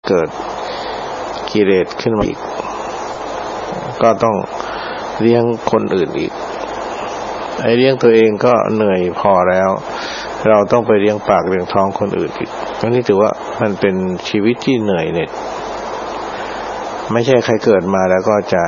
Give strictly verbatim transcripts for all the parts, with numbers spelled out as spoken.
เกิดกิเลสขึ้นมาอีกก็ต้องเลี้ยงคนอื่นอีกไอ้เลี้ยงตัวเองก็เหนื่อยพอแล้วเราต้องไปเลี้ยงปากเลี้ยงท้องคนอื่นอีกอันนี้ถือว่ามันเป็นชีวิตที่เหนื่อยเนี่ยไม่ใช่ใครเกิดมาแล้วก็จะ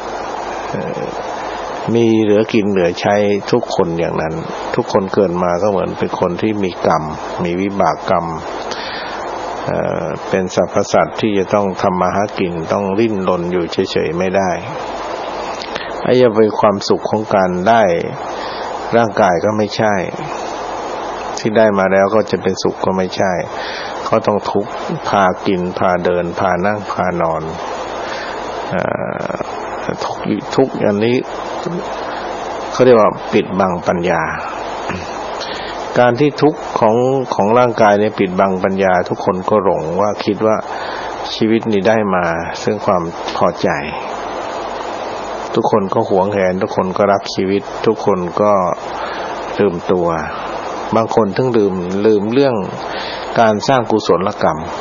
มีเหลือกินเหลือใช้ทุกคนอย่างนั้นทุกคนเกิดมาก็เหมือนเป็นคนที่มีกรรมมีวิบากกรรมเอ่อเป็นสรรพสัตว์ที่จะต้องทำมาหากินต้องดิ้นรนอยู่เฉยๆไม่ได้ไอ้จะเป็นความสุขของการได้ร่างกายก็ไม่ใช่ที่ได้มาแล้วก็จะเป็นสุขก็ไม่ใช่เขาต้องทุกข์พากินพาเดินพานั่งพานอนเอ่อทุกข์ทุกข์อันนี้เขาเรียกว่าปิดบังปัญญาการที่ทุกข์ของของร่างกายเนี่ยปิดบังปัญญาทุกคนก็หลงว่าคิดว่าชีวิตนี้ได้มาซึ่งความพอใจทุกคนก็หวงแหนทุกคนก็รักชีวิตทุกคนก็ลืมตัวบางคนถึงลืมลืมเรื่องการสร้างกุศลกรรม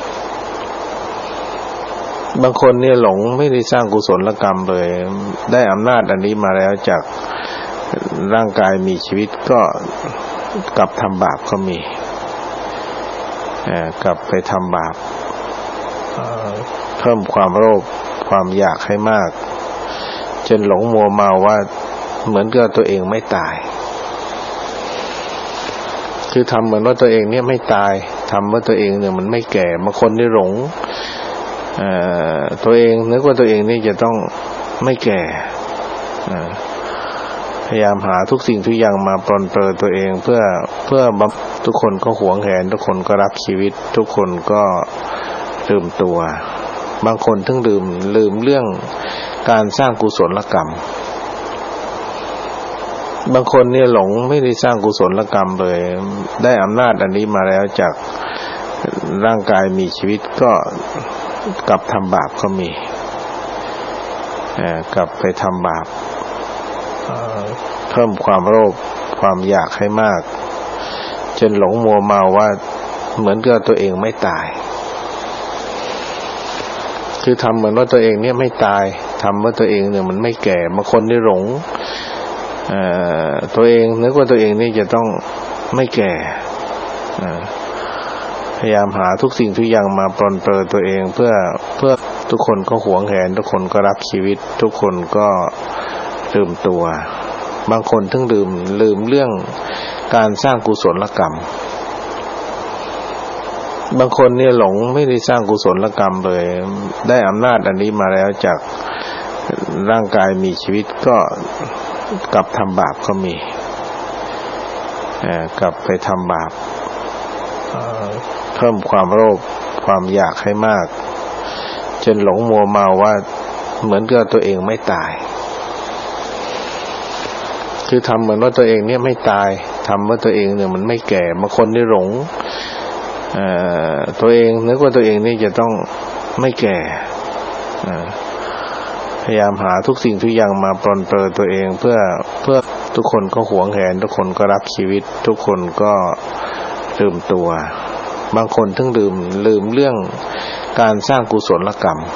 บางคนเนี่ยหลงไม่ได้สร้างกุศลกรรมเลยได้อำนาจอันนี้มาแล้วจากร่างกายมีชีวิตก็กลับทำบาปก็มีกลับไปทำบาปเพิ่มความโลภความอยากให้มากจนหลงมัวเมาว่าเหมือนกับตัวเองไม่ตายคือทำเหมือนว่าตัวเองเนี่ยไม่ตายทำว่าตัวเองเนี่ยมันไม่แก่บางคนนี่หลงเอ่อตัวเองนึกว่าตัวเองนี่จะต้องไม่แก่พยายามหาทุกสิ่งทุกอย่างมาปลนเปลือตัวเองเพื่อเพื่อทุกคนก็หวงแหนทุกคนก็รักชีวิตทุกคนก็ลืมตัวบางคนถึงลืมลืมเรื่องการสร้างกุศลกรรมบางคนเนี่ยหลงไม่ได้สร้างกุศลกรรมเลยได้อำนาจอันนี้มาแล้วจากร่างกายมีชีวิตก็กลับทำบาปก็มีกลับไปทำบาปเพิ่มความโลภความอยากให้มากจนหลงมัวเมาว่าเหมือนกับตัวเองไม่ตายคือทำเหมือนว่าตัวเองเนี่ยไม่ตายทำว่าตัวเองเนี่ยมันไม่แก่บางคนนี่หลงเอ่อตัวเองนึกว่าตัวเองนี่จะต้องไม่แก่พยายามหาทุกสิ่งทุกอย่างมาปลนเปลือตัวเองเพื่อเพื่อทุกคนก็หวงแหนทุกคนก็รักชีวิตทุกคนก็ลืมตัวบางคนถึงลืมลืมเรื่องการสร้างกุศลกรรมบางคนเนี่ยหลงไม่ได้สร้างกุศลกรรมเลยได้อำนาจอันนี้มาแล้วจากร่างกายมีชีวิตก็กลับทำบาปก็มีกลับไปทำบาปเพิ่มความโลภความอยากให้มากจนหลงมัวเมาว่าเหมือนกับตัวเองไม่ตายคือทำเหมือนว่าตัวเองเนี่ยไม่ตายทำว่าตัวเองเนี่ยมันไม่แก่บางคนนี่หลงเอ่อตัวเองนึกว่าตัวเองนี่จะต้องไม่แก่พยายามหาทุกสิ่งทุกอย่างมาปลนเปลือตัวเองเพื่อเพื่อทุกคนก็หวงแหนทุกคนก็รักชีวิตทุกคนก็ลืมตัวบางคนถึงลืมลืมเรื่องการสร้างกุศลกรรม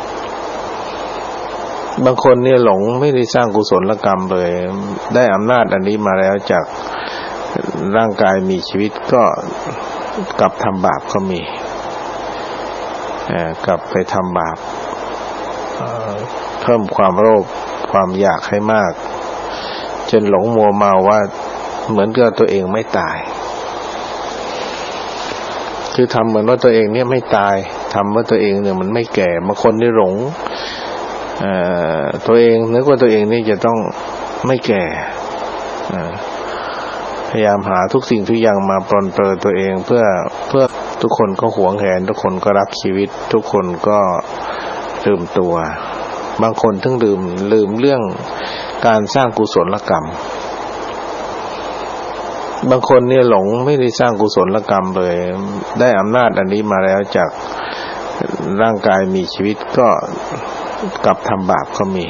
บางคนเนี่ยหลงไม่ได้สร้างกุศลกรรมเลยได้อำนาจอันนี้มาแล้วจากร่างกายมีชีวิตก็กลับทำบาปก็มีกลับไปทำบาปเพิ่มความโลภความอยากให้มากจนหลงมัวเมาว่าเหมือนกับตัวเองไม่ตายคือทำเหมือนว่าตัวเองเนี่ยไม่ตายทำว่าตัวเองเนี่ยมันไม่แก่บางคนนี่หลงเอ่อตัวเองนึกว่าตัวเองนี่จะต้องไม่แก่พยายามหาทุกสิ่งทุกอย่างมาปลนเปลือตัวเองเพื่อเพื่อทุกคนก็หวงแหนทุกคนก็รักชีวิตทุกคนก็ลืมตัวบางคนถึงลืมลืมเรื่องการสร้างกุศลกรรมบางคนเนี่ยหลงไม่ได้สร้างกุศลกรรมเลยได้อำนาจอันนี้มาแล้วจากร่างกายมีชีวิตก็กลับทำบาปก็มี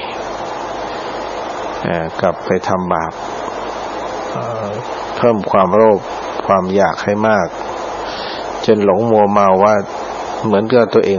กลับไปทำบาปเพิ่มความโลภความอยากให้มากจนหลงมัวเมาว่าเหมือนกับตัวเอง